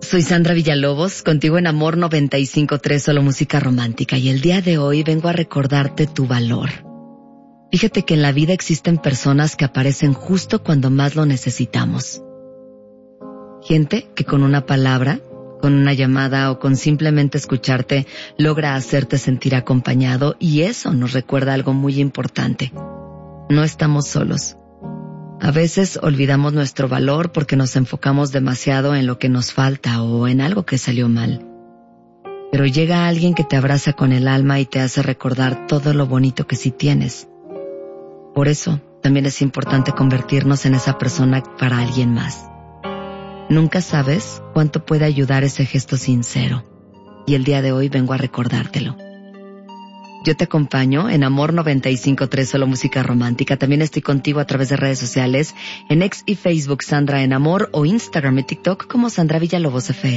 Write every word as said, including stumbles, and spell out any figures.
Soy Sandra Villalobos, contigo en Amor noventa y cinco punto tres, solo música romántica, y el día de hoy vengo a recordarte tu valor. Fíjate que en la vida existen personas que aparecen justo cuando más lo necesitamos. Gente que con una palabra, con una llamada o con simplemente escucharte logra hacerte sentir acompañado, y eso nos recuerda algo muy importante. No estamos solos. A veces olvidamos nuestro valor porque nos enfocamos demasiado en lo que nos falta o en algo que salió mal. Pero llega alguien que te abraza con el alma y te hace recordar todo lo bonito que sí tienes. Por eso, también es importante convertirnos en esa persona para alguien más. Nunca sabes cuánto puede ayudar ese gesto sincero, y el día de hoy vengo a recordártelo. Yo te acompaño en Amor noventa y cinco punto tres, solo música romántica. También estoy contigo a través de redes sociales, en X y Facebook Sandra en Amor, o Instagram y TikTok como Sandra Villalobos F M.